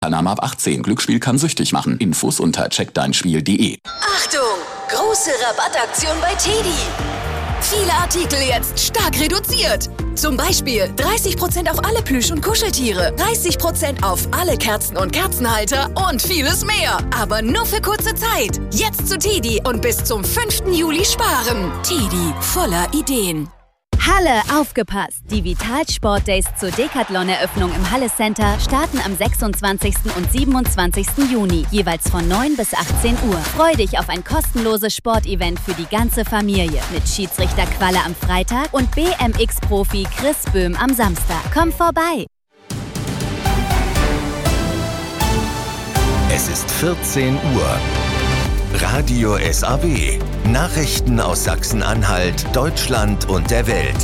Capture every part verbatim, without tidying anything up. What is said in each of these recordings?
Teilnahme ab achtzehn. Glücksspiel kann süchtig machen. Infos unter check dein spiel punkt de. Achtung! Große Rabattaktion bei Teddy. Viele Artikel jetzt stark reduziert. Zum Beispiel dreißig Prozent auf alle Plüsch- und Kuscheltiere, dreißig Prozent auf alle Kerzen und Kerzenhalter und vieles mehr. Aber nur für kurze Zeit. Jetzt zu Teddy und bis zum fünften Juli sparen. Teddy, voller Ideen. Halle, aufgepasst! Die Vital Sport Days zur Decathlon-Eröffnung im Halle Center starten am sechsundzwanzigsten und siebenundzwanzigsten Juni, jeweils von neun bis achtzehn Uhr. Freu dich auf ein kostenloses Sportevent für die ganze Familie mit Schiedsrichter Qualle am Freitag und B M X-Profi Chris Böhm am Samstag. Komm vorbei! Es ist vierzehn Uhr. Radio S A W. Nachrichten aus Sachsen-Anhalt, Deutschland und der Welt.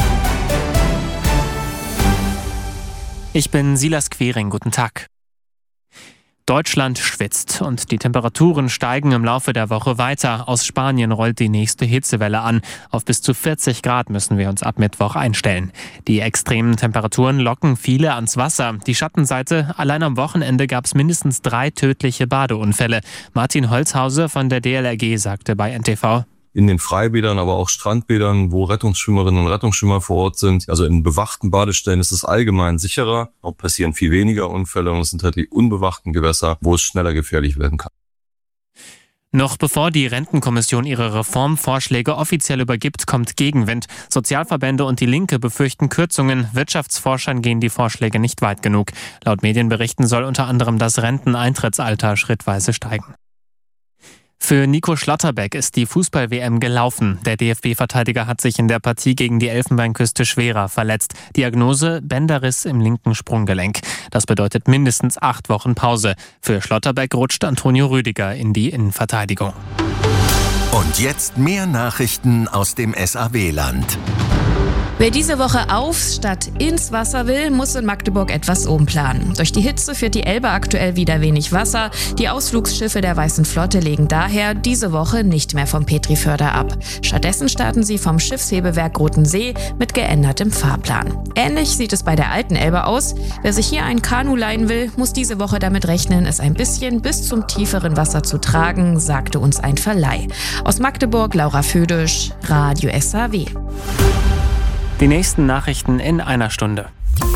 Ich bin Silas Quering, guten Tag. Deutschland schwitzt und die Temperaturen steigen im Laufe der Woche weiter. Aus Spanien rollt die nächste Hitzewelle an. Auf bis zu vierzig Grad müssen wir uns ab Mittwoch einstellen. Die extremen Temperaturen locken viele ans Wasser. Die Schattenseite: allein am Wochenende gab es mindestens drei tödliche Badeunfälle. Martin Holzhauser von der D L R G sagte bei N T V: In den Freibädern, aber auch Strandbädern, wo Rettungsschwimmerinnen und Rettungsschwimmer vor Ort sind. Also in bewachten Badestellen ist es allgemein sicherer. Dort passieren viel weniger Unfälle und es sind halt die unbewachten Gewässer, wo es schneller gefährlich werden kann. Noch bevor die Rentenkommission ihre Reformvorschläge offiziell übergibt, kommt Gegenwind. Sozialverbände und die Linke befürchten Kürzungen. Wirtschaftsforschern gehen die Vorschläge nicht weit genug. Laut Medienberichten soll unter anderem das Renteneintrittsalter schrittweise steigen. Für Nico Schlotterbeck ist die Fußball-W M gelaufen. Der D F B-Verteidiger hat sich in der Partie gegen die Elfenbeinküste schwerer verletzt. Diagnose: Bänderriss im linken Sprunggelenk. Das bedeutet mindestens acht Wochen Pause. Für Schlotterbeck rutscht Antonio Rüdiger in die Innenverteidigung. Und jetzt mehr Nachrichten aus dem S A W-Land. Wer diese Woche aufs statt ins Wasser will, muss in Magdeburg etwas umplanen. Durch die Hitze führt die Elbe aktuell wieder wenig Wasser. Die Ausflugsschiffe der Weißen Flotte legen daher diese Woche nicht mehr vom Petriförder ab. Stattdessen starten sie vom Schiffshebewerk Rotensee mit geändertem Fahrplan. Ähnlich sieht es bei der alten Elbe aus. Wer sich hier ein Kanu leihen will, muss diese Woche damit rechnen, es ein bisschen bis zum tieferen Wasser zu tragen, sagte uns ein Verleih. Aus Magdeburg, Laura Födisch, Radio S A W. Die nächsten Nachrichten in einer Stunde.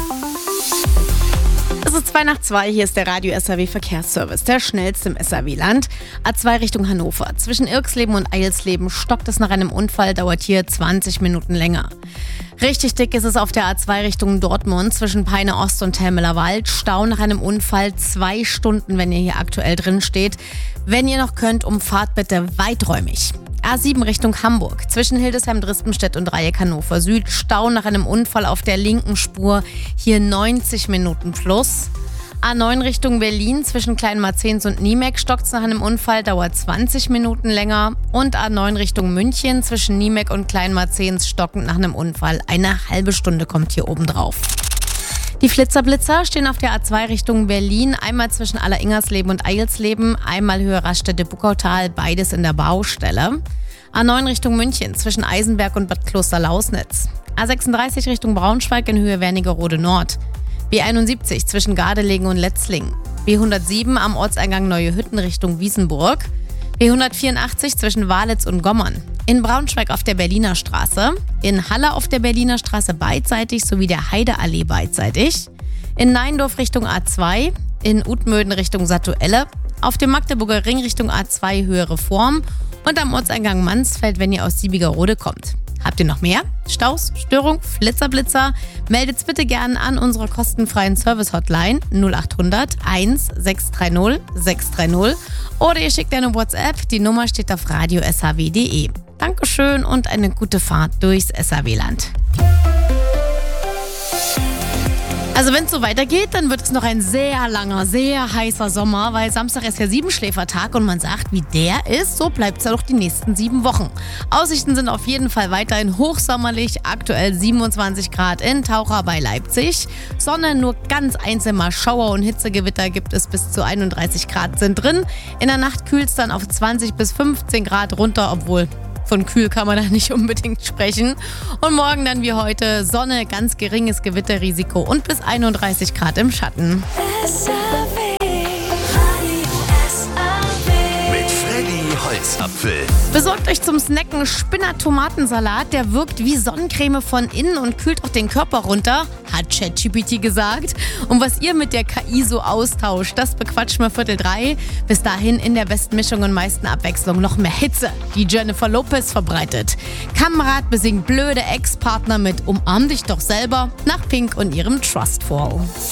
Es ist zwei nach zwei, hier ist der Radio S A W Verkehrsservice, der schnellste im S A W-Land. A zwei Richtung Hannover. Zwischen Irksleben und Eilsleben stockt es nach einem Unfall, dauert hier zwanzig Minuten länger. Richtig dick ist es auf der A zwei Richtung Dortmund, zwischen Peine Ost und Helmeler Wald. Stau nach einem Unfall, zwei Stunden, wenn ihr hier aktuell drin steht. Wenn ihr noch könnt, umfahrt bitte weiträumig. A sieben Richtung Hamburg, zwischen Hildesheim, Drispenstedt und Dreieck Hannover Süd. Stau nach einem Unfall auf der linken Spur, hier neunzig Minuten plus. A neun Richtung Berlin, zwischen Kleinmarzens und Niemek stockt's nach einem Unfall, dauert zwanzig Minuten länger. Und A neun Richtung München, zwischen Niemek und Kleinmarzens stockend nach einem Unfall. Eine halbe Stunde kommt hier oben drauf. Die Flitzerblitzer stehen auf der A zwei Richtung Berlin, einmal zwischen Alleringersleben und Eilsleben, einmal Höhe Raststätte-Buckautal, beides in der Baustelle. A neun Richtung München, zwischen Eisenberg und Bad Kloster-Lausnitz. A sechsunddreißig Richtung Braunschweig in Höhe Wernigerode Nord. B einundsiebzig zwischen Gardelegen und Letzlingen. B hundertsieben am Ortseingang Neue Hütten Richtung Wiesenburg. B hundertvierundachtzig zwischen Walitz und Gommern. In Braunschweig auf der Berliner Straße, in Halle auf der Berliner Straße beidseitig sowie der Heideallee beidseitig, in Neindorf Richtung A zwei, in Utmöden Richtung Satuelle, auf dem Magdeburger Ring Richtung A zwei Höhe Reform und am Ortseingang Mansfeld, wenn ihr aus Siebigerode kommt. Habt ihr noch mehr? Staus, Störung, Flitzerblitzer? Meldet's bitte gerne an unserer kostenfreien Service-Hotline null achthundert eins sechs drei null sechs drei null oder ihr schickt eine WhatsApp, die Nummer steht auf radio s h w punkt d e. Dankeschön und eine gute Fahrt durchs S A W-Land. Also wenn es so weitergeht, dann wird es noch ein sehr langer, sehr heißer Sommer, weil Samstag ist ja Siebenschläfertag und man sagt, wie der ist, so bleibt es ja doch die nächsten sieben Wochen. Aussichten sind auf jeden Fall weiterhin hochsommerlich, aktuell siebenundzwanzig Grad in Taucher bei Leipzig. Sonne, nur ganz einzeln mal Schauer und Hitzegewitter gibt es, bis zu einunddreißig Grad sind drin. In der Nacht kühlt es dann auf zwanzig bis fünfzehn Grad runter, obwohl von kühl kann man da nicht unbedingt sprechen. Und morgen dann wie heute Sonne, ganz geringes Gewitterrisiko und bis einunddreißig Grad im Schatten. Apfel. Besorgt euch zum Snacken Spinat-Tomatensalat. Der wirkt wie Sonnencreme von innen und kühlt auch den Körper runter, hat ChatGPT gesagt. Und was ihr mit der K I so austauscht, das bequatschen wir Viertel drei. Bis dahin in der besten Mischung und meisten Abwechslung noch mehr Hitze, die Jennifer Lopez verbreitet. Kamerad besingt blöde Ex-Partner mit Umarm dich doch selber nach Pink und ihrem Trustfall.